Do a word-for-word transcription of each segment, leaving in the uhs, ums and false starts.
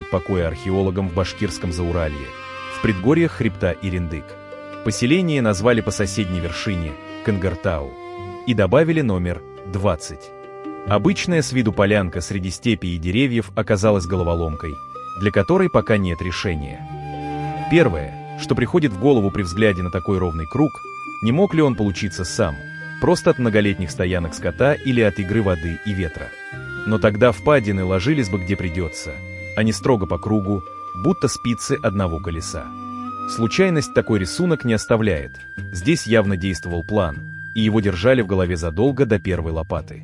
дают покоя археологам в башкирском Зауралье, в предгорьях хребта Ириндык. Поселение назвали по соседней вершине Кынгыртау и добавили номер двадцать. Обычная с виду полянка среди степи и деревьев оказалась головоломкой, для которой пока нет решения. Первое, что приходит в голову при взгляде на такой ровный круг, не мог ли он получиться сам, просто от многолетних стоянок скота или от игры воды и ветра. Но тогда впадины ложились бы где придется, а не строго по кругу, будто спицы одного колеса. Случайность такой рисунок не оставляет. Здесь явно действовал план, и его держали в голове задолго до первой лопаты.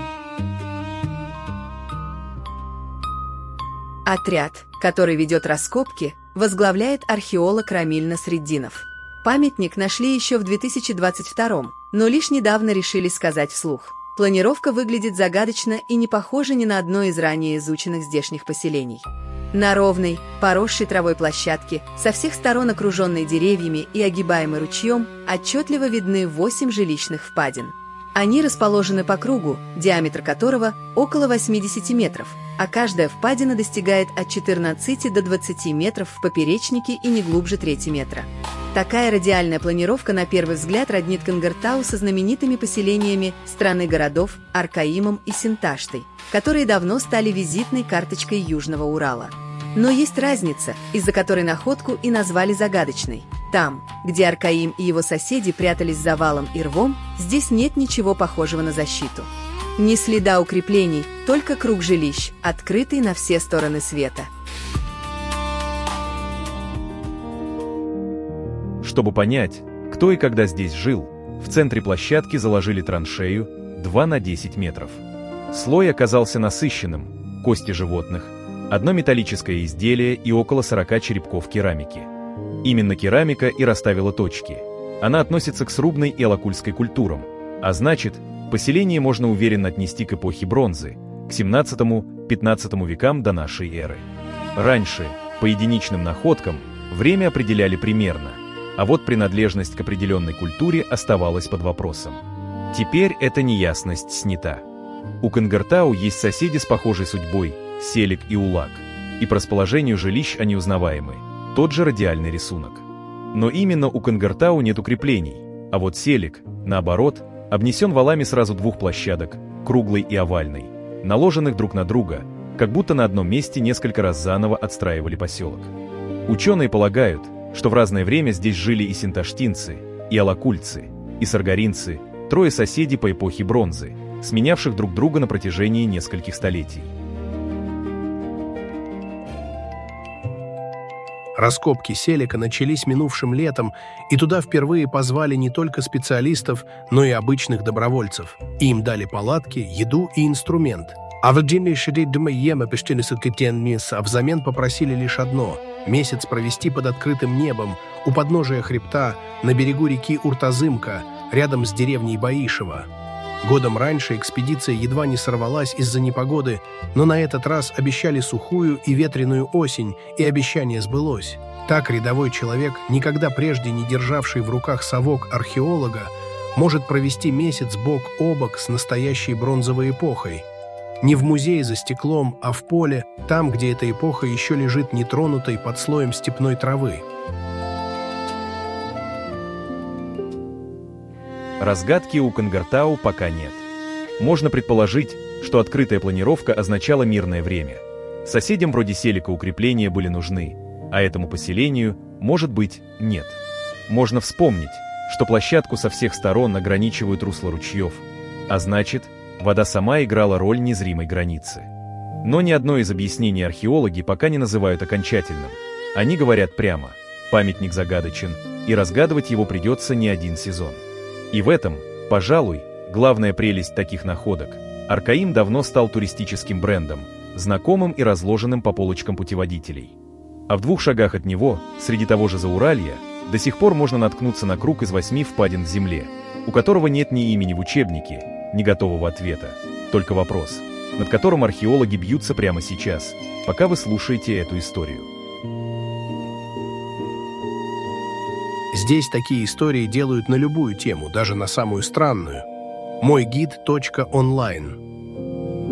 Отряд, который ведет раскопки, возглавляет археолог Рамиль Насреддинов. Памятник нашли еще в две тысячи двадцать втором, но лишь недавно решили сказать вслух. Планировка выглядит загадочно и не похожа ни на одно из ранее изученных здешних поселений. На ровной, поросшей травой площадке, со всех сторон окруженной деревьями и огибаемой ручьем, отчетливо видны восемь жилищных впадин. Они расположены по кругу, диаметр которого около восьмидесяти метров, а каждая впадина достигает от четырнадцати до двадцати метров в поперечнике и не глубже трети метра. Такая радиальная планировка на первый взгляд роднит Кынгыртау со знаменитыми поселениями страны городов Аркаимом и Синташтой, которые давно стали визитной карточкой Южного Урала. Но есть разница, из-за которой находку и назвали загадочной. Там, где Аркаим и его соседи прятались за валом и рвом, здесь нет ничего похожего на защиту. Ни следа укреплений, только круг жилищ, открытый на все стороны света. Чтобы понять, кто и когда здесь жил, в центре площадки заложили траншею два на десять метров. Слой оказался насыщенным: кости животных, одно металлическое изделие и около сорока черепков керамики. Именно керамика и расставила точки. Она относится к срубной и алакульской культурам, а значит, поселение можно уверенно отнести к эпохе бронзы, к семнадцатому-пятнадцатому векам до нашей эры. Раньше, по единичным находкам, время определяли примерно, а вот принадлежность к определенной культуре оставалась под вопросом. Теперь эта неясность снята. У Кынгыртау есть соседи с похожей судьбой – Селик и Улак, и по расположению жилищ они узнаваемы, тот же радиальный рисунок. Но именно у Кынгыртау нет укреплений, а вот Селик, наоборот, обнесен валами сразу двух площадок, круглой и овальной, наложенных друг на друга, как будто на одном месте несколько раз заново отстраивали поселок. Ученые полагают, что в разное время здесь жили и синташтинцы, и алакульцы, и саргаринцы, трое соседей по эпохе бронзы, сменявших друг друга на протяжении нескольких столетий. Раскопки Селика начались минувшим летом, и туда впервые позвали не только специалистов, но и обычных добровольцев. Им дали палатки, еду и инструмент. А взамен попросили лишь одно – месяц провести под открытым небом, у подножия хребта, на берегу реки Уртазымка, рядом с деревней Баишево. Годом раньше экспедиция едва не сорвалась из-за непогоды, но на этот раз обещали сухую и ветреную осень, и обещание сбылось. Так рядовой человек, никогда прежде не державший в руках совок археолога, может провести месяц бок о бок с настоящей бронзовой эпохой. Не в музее за стеклом, а в поле, там, где эта эпоха еще лежит нетронутой под слоем степной травы. Разгадки у Кынгыртау пока нет. Можно предположить, что открытая планировка означала мирное время. Соседям вроде Селика укрепления были нужны, а этому поселению, может быть, нет. Можно вспомнить, что площадку со всех сторон ограничивают русла ручьев, а значит, вода сама играла роль незримой границы. Но ни одно из объяснений археологи пока не называют окончательным. Они говорят прямо: памятник загадочен, и разгадывать его придется не один сезон. И в этом, пожалуй, главная прелесть таких находок. Аркаим давно стал туристическим брендом, знакомым и разложенным по полочкам путеводителей. А в двух шагах от него, среди того же Зауралья, до сих пор можно наткнуться на круг из восьми впадин в земле, у которого нет ни имени в учебнике, ни готового ответа, только вопрос, над которым археологи бьются прямо сейчас, пока вы слушаете эту историю. Здесь такие истории делают на любую тему, даже на самую странную. мой гид точка онлайн